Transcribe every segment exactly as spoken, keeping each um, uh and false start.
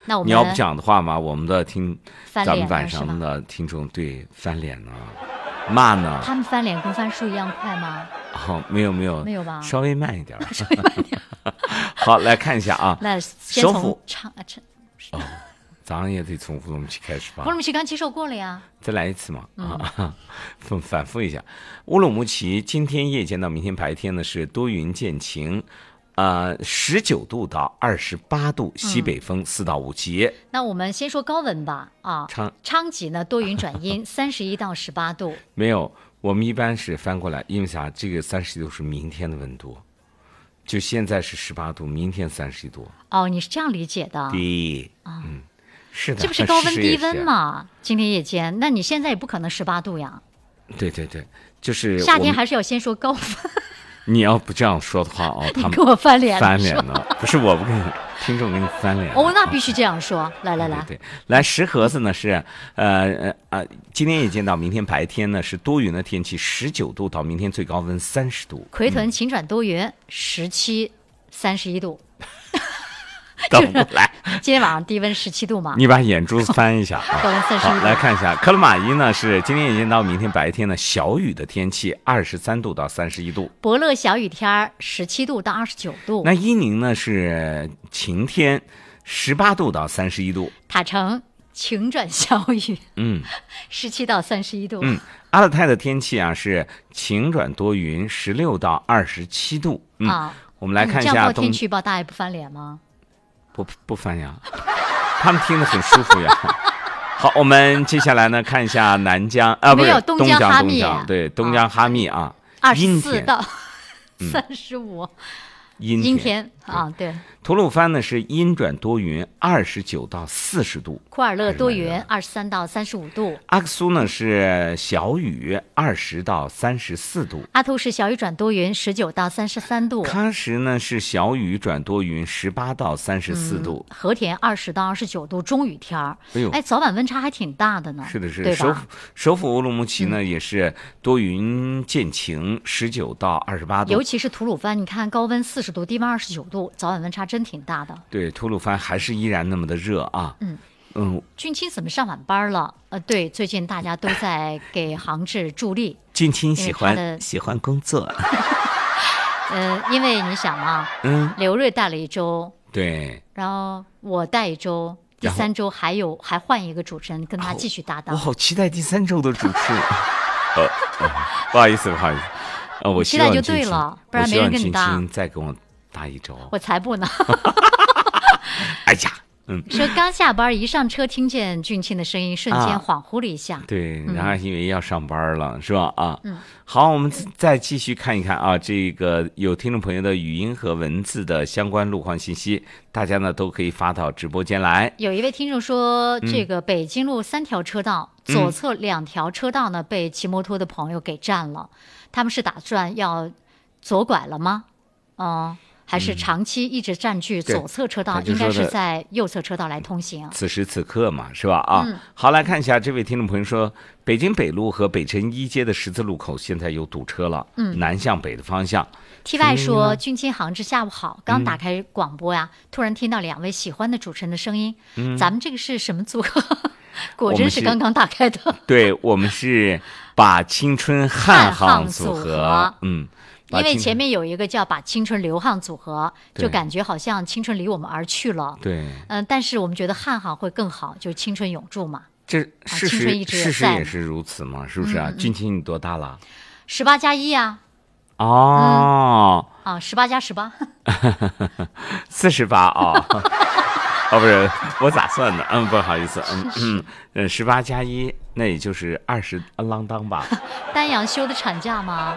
那我们你要不讲的话嘛，我们的听翻脸咱们晚上的听众对翻脸呢，骂呢。 他们翻脸跟翻书一样快吗？ 哦，没有没有没有吧？ 稍微慢一点。稍微慢一点。好，来看一下啊。 那先从唱啊唱。 哦，早上也得从乌鲁木齐开始吧？ 乌鲁木齐刚接受过了呀。 再来一次嘛， 嗯、 啊，反反复一下。乌鲁木齐今天夜间到明天白天呢是多云见晴。呃，十九度到二十八度，西北风四到五级、 嗯。那我们先说高温吧，啊， 昌昌吉呢多云转阴，三十一到十八度。 没有，我们一般是翻过来，因为啥？这个三十一度是明天的温度，就现在是十八度，明天三十一度。 哦，你是这样理解的？ 对， 啊、 嗯，是的， 这不是高温低温嘛？今天夜间，那你现在也不可能十八度呀。 对对对，就是夏天还是要先说高温。 你要不这样说的话哦，他们跟我翻脸翻脸呢？不是我不跟你听众跟你翻脸哦，那必须这样说。来来来， 对, 对, 对，来石河子呢是呃呃呃，今天夜间到明天白天呢是多云的天气，十九度到明天最高温三十度。 奎屯晴转多云，十七三十一度。 等不来， 今天晚上低温十七度嘛？ 你把眼珠子翻一下啊！ 高温三十一度。 来看一下，克勒玛依呢是今天夜间到明天白天呢小雨的天气，二十三度到三十一度。 伯乐小雨天，十七度到二十九度。 那伊宁呢是晴天，十八度到三十一度。 塔城晴转小雨， 嗯， 十七到三十一度。 嗯，阿勒泰的天气啊是晴转多云，十六到二十七度。嗯， 啊， 我们来看一下这样报天气预报，大家不翻脸吗？ 不不翻呀，他们听得很舒服呀。好，我们接下来呢看一下南疆啊，不是东江， 哈密东江，对，东江哈密啊， 二十四到三十五， 阴阴天啊，对。 吐鲁番呢是阴转多云，二十九到四十度。 库尔勒多云，二十三到三十五度。 阿克苏呢是小雨，二十到三十四度。 阿图是小雨转多云，十九到三十三度。 喀什呢是小雨转多云，十八到三十四度。 嗯、和田二十到二十九度，中雨天儿。 哎呦， 哎，早晚温差还挺大的呢。 是的，是的， 首府首府乌鲁木齐呢、嗯、也是多云见晴，十九到二十八度。 尤其是吐鲁番，你看高温四十度，低温二十九度，早晚温差真挺大的。 对，吐鲁番还是依然那么的热啊。 嗯嗯， 俊清怎么上晚班了？呃，对，最近大家都在给杭志助力。 俊清喜欢喜欢工作。 呃，因为你想嘛， 嗯， 刘瑞带了一周， 对， 然后我带一周，第三周还有还换一个主持人跟他继续搭档。 我好期待第三周的主持。呃呃，不好意思，不好意思，呃，我期待就对了，不然没人跟你搭。 我希望俊清再跟我搭一周。 我才不呢。 哎呀，嗯， 说刚下班一上车，听见俊清的声音，瞬间恍惚了一下。 啊、对，然后以为要上班了， 嗯、 是吧？啊， 嗯， 好，我们再继续看一看啊，这个有听众朋友的语音和文字的相关路况信息，大家呢都可以发到直播间来。 有一位听众说，这个北京路三条车道、嗯、左侧两条车道呢被骑摩托的朋友给占了，他们是打算要左拐了吗？嗯。还是长期一直占据左侧车道， 嗯、 应该是在右侧车道来通行。 此时此刻嘛，是吧？啊， 嗯、 好，来看一下这位听众朋友说，北京北路和北辰一街的十字路口现在有堵车了， 嗯， 南向北的方向。 T Y 说，君清杭志下午好，刚打开广播呀，嗯、突然听到两位喜欢的主持人的声音， 嗯， 咱们这个是什么组合？果真是刚刚打开的。 对，我们是把青春汉行组合，嗯。 因为前面有一个叫把青春流淌组合，就感觉好像青春离我们而去了。 对， 嗯、呃，但是我们觉得汉行会更好，就是青春永驻嘛。 这事实、 啊、 事实也是如此嘛，是不是啊？ 嗯嗯俊清你多大了？ 十八加一啊。 哦。 嗯、啊，十八加十八。 四十八啊。哦，不是，我咋算的？嗯，不好意思，嗯嗯嗯，十八加一，那也就是二十啷当吧。 丹阳休的产假吗？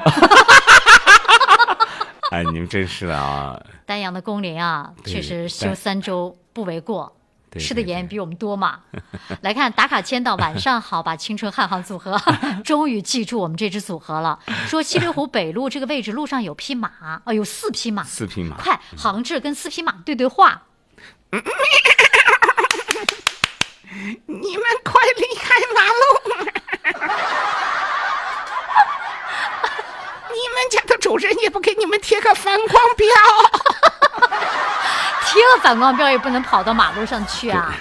哎，你们真是的啊！ 丹阳的工龄啊，确实休三周不为过，吃的盐比我们多嘛。来看打卡签到，晚上好，把青春汉行组合终于记住我们这支组合了。说西流湖北路这个位置路上有匹马，哦，有四匹马， 四匹马， 快，杭志跟四匹马对对话。 你们快离开马路！你们家的主人也不给你们贴个反光标， 贴了反光标也不能跑到马路上去啊。